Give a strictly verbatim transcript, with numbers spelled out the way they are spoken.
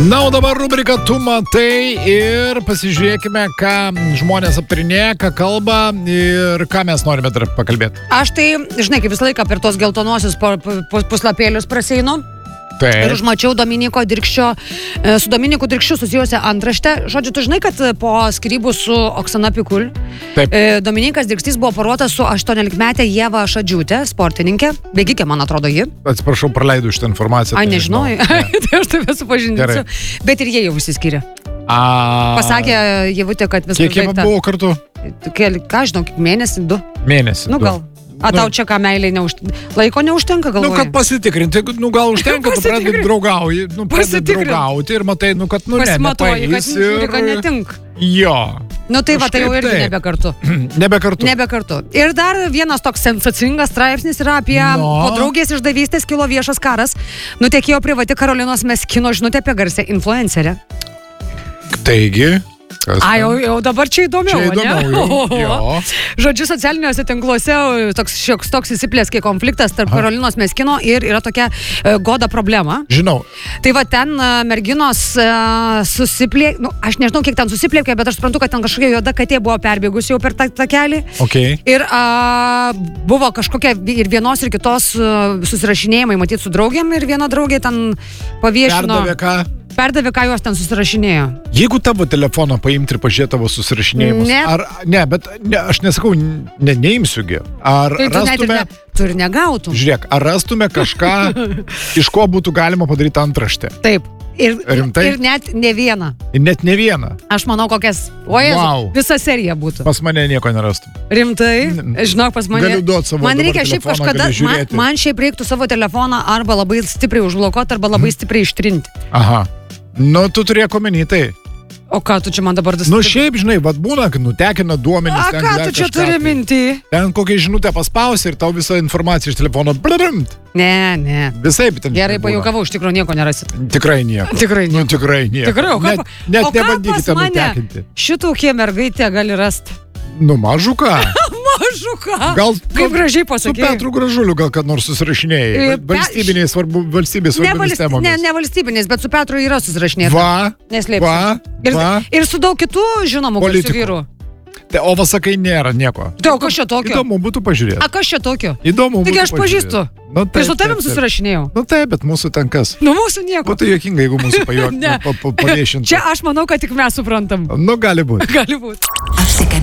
Na, o dabar rubrika Tu matai ir pasižiūrėkime, ką žmonės aptarinėja, ką kalba ir ką mes norime dar pakalbėti. Aš tai, žinai, kaip visą laiką per tos geltonosius puslapėlius praseinu. Taip. Ir užmačiau Dominiko Dirkščio, su Dominiku Dirkščiu susijusią antraštę. Žodžiu, tu žinai, kad po skyrybų su Oksana Pikul, Taip. Dominikas Dirkštys buvo poruotas su aštuoniolikmete Ieva Šadžiūtė, sportininkė, bėgikė, man atrodo, ji. Atsiprašau, praleidau šitą informaciją. Ai, tai nežinojai. Tai aš tave supažindinsiu. Bet ir jie jau išsiskyrė. A... Pasakė Ievutė, kad viskas Kiek jie baigta. buvo kartu? Kel, ką žinau, mėnesį, du. Mėnesį. Nu du. gal. A tau čia ką meiliai neužtenka? Laiko neužtenka, galvoju? Nu, kad pasitikrinti, nu gal užtenka, tu pradedi draugauji, nu pradedi draugauti ir matai, nu kad, nu ne, pasimatuoji, kad nepaeis žiūri, kad ir... netink. Jo. Nu tai va, tai jau Kažkaip irgi taip. nebe kartu. Nebe kartu. Nebe kartu. Ir dar vienas toks sensacingas straipsnis yra apie No. po draugės išdavystės kilo viešas karas. Nutekėjo privati Karolinos Meskino žinutė apie garsę influencerę. Taigi... Ai, jau, jau dabar čia įdomiau, Čia įdomiau, ne? jo. Žodžiu, socialiniuose tinkluose toks šioks toks įsiplėskė konfliktas tarp Aha. Karolinos Meskino ir yra tokia e, goda problema. Žinau. Tai va ten e, merginos e, susiplėkė, nu, aš nežinau, kiek ten susiplėkė, bet aš suprantu, kad ten kažkokia juoda katė buvo perbėgusi jau per tą takelį. Okay. Ir a, buvo kažkokia ir vienos ir kitos a, susirašinėjimai, matyt, su draugėm ir viena draugė ten paviešino. Perdavė ką? Perdavė, ką jos ten susirašinėjo. Jeigu tavo telefoną paimti ir pažiūrėti tavo susirašinėjimus, Ne. ar, ne, bet ne, aš nesakau, ne, neimsiugi, ar Tai tu net ir, rastume, ne, tu ir negautum. žiūrėk, ar rastume kažką, iš ko būtų galima padaryti antraštę? Taip. Ir, Rimtai? ir net ne vieną. Ir net ne vieną. Aš manau, kokias. O Jėzu, Wow. visa serija būtų. Pas mane nieko nerastum. Rimtai? Žinok, pas mane. Galiu duot savo Man dabar reikia šiaip telefoną, kažkada. gali Man, žiūrėti. man šiaip reiktų savo telefoną arba labai stipriai užblokuoti, arba labai stipriai ištrinti. Aha. Nu, tu turėk omeny tai. O ką tu čia man dabar Nu, šiaip, žinai, vad būna, kad nutekina duomenys. A ten ką dar tu čia kažką turi tai. minti? Ten kokią žinutę paspausi ir tau visą informaciją iš telefono. Blrimt. Ne, ne. Visai ten. Gerai būna. pajuokavau, iš tikrųjų nieko nerasit. Tikrai nieko. Tikrai Nu, nieko. tikrai nieko. Tikrai, o ką, net, net o ką pas nebandykite mane nutekinti. šitokie mergaitė gali rasti? Nu, mažuką. Mažuką. Gal Kaip gražiai su pasakei. Petru Gražuliu gal kad nors susirašinėjai. E, Valstybiniai svarbu, valstybės Ne, svarbiomis valst... ne, temomis. ne valstybinės, bet su Petru yra susirašinėta. Va, Neslėpsiu. va, Ir, va. ir su daug kitų žinomų garsių Politikų. vyrų. Tai, o va sakai, nėra nieko. Tai o kas čia tokio? Įdomu būtų pažiūrėti. A kas čia tokio? Įdomu Taigi būtų aš pažįstu. pažiūrėti. Nu, Tai su tavim taip, taip. susirašinėjau. Nu taip, bet mūsų ten kas. Nu mūsų nieko. Būtų juokinga, jeigu mūsų Ne. paviešintų. Čia aš manau, kad tik mes suprantam. Nu, gali būti. Gali būti. Apsikabink.